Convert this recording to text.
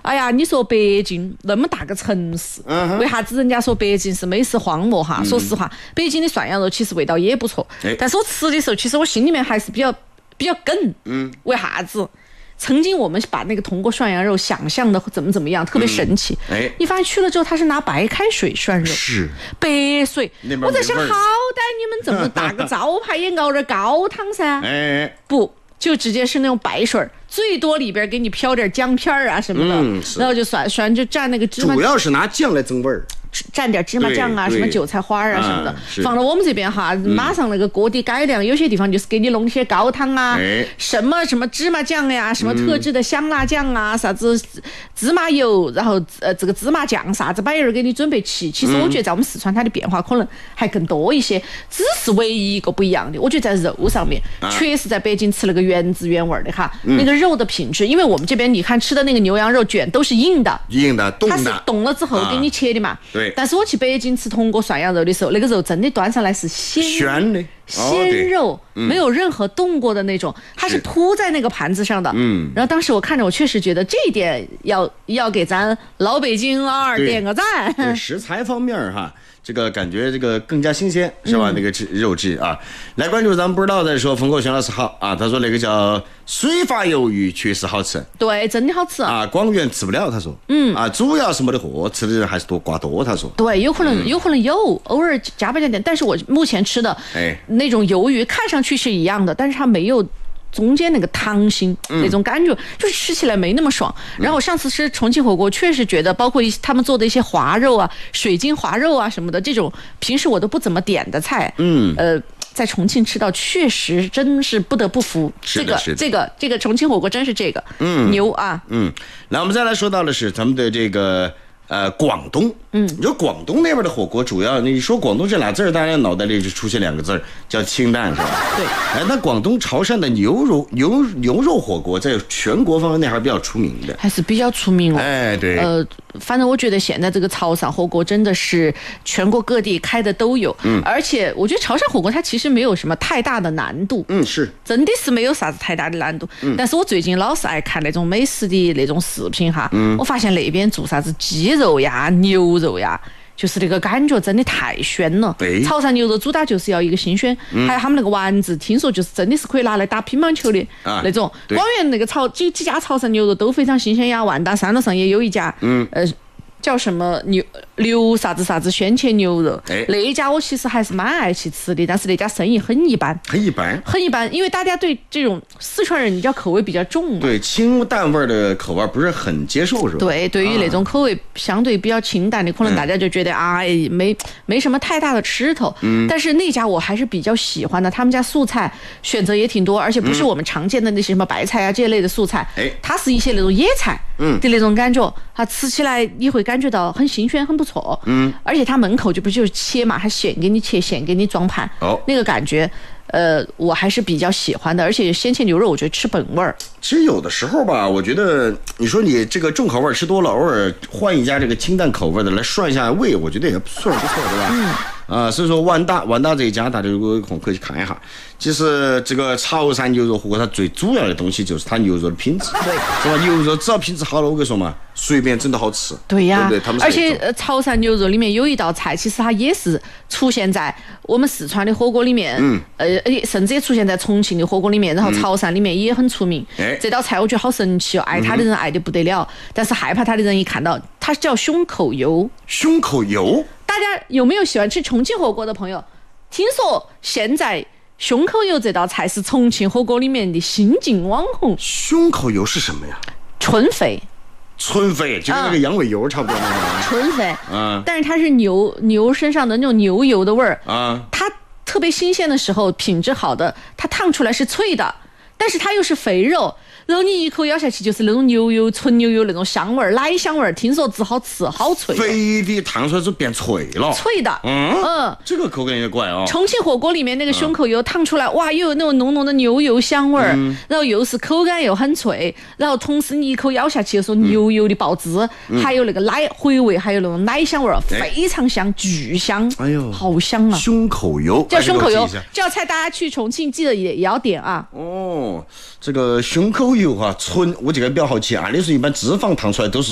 哎呀，你说北京那么大个城市，为啥子人家说北京是美食荒漠哈？说实话，北京的涮羊肉其实味道也不错，但是我吃的时候，其实我心里面还是比较梗。为啥子？曾经我们把那个铜锅涮羊肉想象的怎么样，特别神奇。你发现去了之后，它是拿白开水涮肉， 是白水。我在想，好歹你们这么大个招牌也熬点高汤噻。不，就直接是那种白水，最多里边给你飘点姜片啊什么的，然后就涮就蘸那个芝麻。 主要是拿酱来增味儿。 蘸点芝麻酱啊，什么韭菜花啊什么的，放到我们这边哈，马上那个锅底改良，有些地方就是给你弄些高汤啊，什么芝麻酱呀，什么特制的香辣酱啊，啥子芝麻油，然后这个芝麻酱啥子摆儿给你准备齐。其实我觉得在我们四川它的变化可能还更多一些，只是唯一一个不一样的，我觉得在肉上面，确实在北京吃了个原汁原味的哈，那个肉的品质，因为我们这边你看吃的那个牛羊肉卷都是硬的，冻的，它是冻了之后给你切的嘛。 对， 但是我去北京吃铜锅涮羊肉的时候，那个肉真的端上来是鲜的鲜肉，没有任何冻过的那种，它是铺在那个盘子上的。然后当时我看着，我确实觉得这一点要给咱老北京点个赞。 对食材方面哈，这个感觉这个更加新鲜是吧？那个肉质啊，来关注咱们不知道的说，冯国权老师好啊，他说那个叫水发鱿鱼确实好吃， 对，真的好吃啊。广元吃不了，他说，主要是没得货，吃的人还是瓜多，他说。 对，有可能有，偶尔加点，但是我目前吃的那种鱿鱼看上去是一样的，但是它没有中间那个汤心那种感觉，就是吃起来没那么爽。然后我上次吃重庆火锅，确实觉得包括他们做的一些滑肉啊、水晶滑肉啊什么的，这种平时我都不怎么点的菜，在重庆吃到确实真是不得不服。这个重庆火锅真是这个牛啊。 那我们再来说到的是咱们的这个广东。你说广东那边的火锅，主要你说广东这俩字儿，大家脑袋里就出现两个字儿，叫清淡，是吧？ 对。 那广东潮汕的牛肉火锅，在全国范围内还是比较出名的， 还是比较出名哦。 对。 反正我觉得现在这个潮汕火锅真的是全国各地开的都有，而且我觉得潮汕火锅它其实没有什么太大的难度， 是真的是没有啥子太大的难度。但是我最近老是爱看那种美食的那种视频哈，我发现那边做啥子鸡肉呀、牛肉呀。就是那个感觉真的太鲜了，潮汕牛肉主打就是要一个新鲜，还有他们那个丸子，听说就是真的是可以拿来打乒乓球的那种。广元那个几家潮汕牛肉都非常新鲜呀，万达山路上也有一家，叫什么牛啥子鲜切牛肉，那一家我其实还是蛮爱去吃的，但是那家生意很一般，因为大家对这种四川人你叫口味比较重， 对清淡味的口味不是很接受，是吧？ 对，对于那种口味相对比较清淡的，可能大家就觉得没什么太大的吃头。但是那家我还是比较喜欢的，他们家素菜选择也挺多，而且不是我们常见的那些什么白菜啊这类的素菜，它是一些那种野菜的那种感觉，它吃起来你会感觉到很新鲜，很不错。而且它门口就是切嘛，它现给你切，现给你装盘，那个感觉。我还是比较喜欢的，而且鲜切牛肉我觉得吃本味儿。 其实有的时候吧，我觉得你说你这个重口味吃多了，偶尔换一家这个清淡口味的来涮一下胃，我觉得也算不错，对吧？所以说万达这一家，大家如果有空可以去看一下。其实这个潮汕牛肉火锅，它最主要的东西就是它牛肉的品质， 对， 是吧？牛肉只要品质好了，我跟你说嘛，随便整都好吃。 对呀， 对不对？ 而且潮汕牛肉里面有一道菜，其实它也是出现在我们四川的火锅里面，甚至也出现在重庆的火锅里面，然后潮汕里面也很出名。这道菜我觉得好神奇哦，爱它的人爱得不得了，但是害怕它的人一看到它叫胸口油。胸口油，大家有没有喜欢吃重庆火锅的朋友？听说现在胸口油这道菜是重庆火锅里面的新晋网红。 胸口油是什么呀？ 纯肥， 就跟那个羊尾油差不多那种。 纯肥，但是它是牛身上的那种牛油的味儿它特别新鲜的时候，品质好的，它烫出来是脆的，但是它又是肥肉。然后你一口咬下去就是那种牛油纯牛油那种香味儿，奶香味儿，听说只好吃，好脆。肥的烫出来就变脆了，脆的。这个口感有点怪啊。重庆火锅里面那个胸口油烫出来，哇，又有那种浓浓的牛油香味儿，然后又是口感又很脆，然后同时你一口咬下去，有时候牛油的爆汁，还有那个奶回味，还有那种奶香味儿，非常香，巨香。哎呦，好香啊！胸口油叫胸口油，这道菜大家去重庆记得也要点啊。这个胸口油哈，我这个比较好奇，按理说一般脂肪烫出来都是